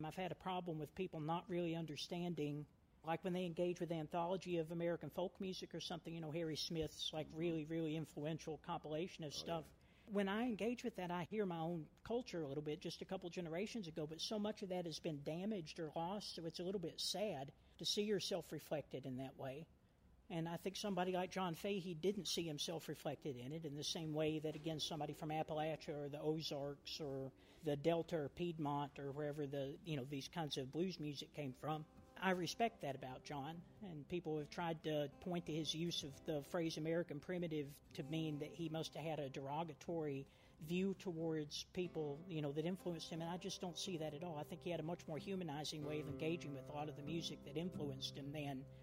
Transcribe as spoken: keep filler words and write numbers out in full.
I've had a problem with people not really understanding, like when they engage with the Anthology of American Folk Music or something, you know, Harry Smith's like really, really influential compilation of oh, stuff. Yeah. When I engage with that, I hear my own culture a little bit just a couple generations ago, but so much of that has been damaged or lost, so it's a little bit sad to see yourself reflected in that way. And I think somebody like John Fahey didn't see himself reflected in it in the same way that, again, somebody from Appalachia or the Ozarks or the Delta or Piedmont or wherever the, you know, these kinds of blues music came from. I respect that about John, and people have tried to point to his use of the phrase American primitive to mean that he must have had a derogatory view towards people, you know, that influenced him, and I just don't see that at all. I think he had a much more humanizing way of engaging with a lot of the music that influenced him than